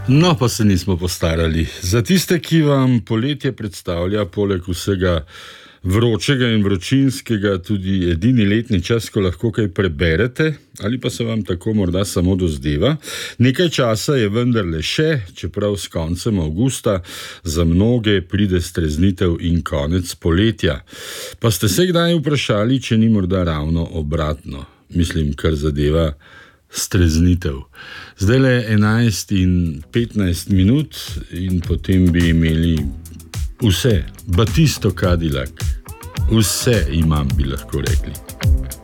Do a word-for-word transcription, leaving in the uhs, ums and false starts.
No, pa se nismo postarali. Za tiste, ki vam poletje predstavlja poleg vsega vročega in vročinskega tudi edini letni čas, ko lahko kaj preberete, ali pa se vam tako morda samo dozdeva. Nekaj časa je vendarle še, čeprav s koncem avgusta za mnoge pride streznitev in konec poletja. Pa ste se kdaj vprašali, če ni morda ravno obratno? Mislim, kar zadeva streznitev. Zdaj le enajst in petnajst minut in potem bi imeli vse, Batisto Cadillac, vse imam, bi lahko rekli.